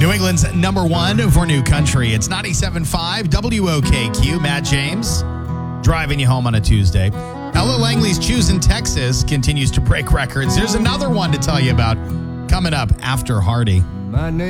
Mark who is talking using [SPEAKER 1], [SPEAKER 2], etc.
[SPEAKER 1] New England's number one for new country. It's 97.5 WOKQ. Matt James driving you home on a Tuesday. Ella Langley's Choosing Texas continues to break records. There's another one to tell you about coming up after Hardy.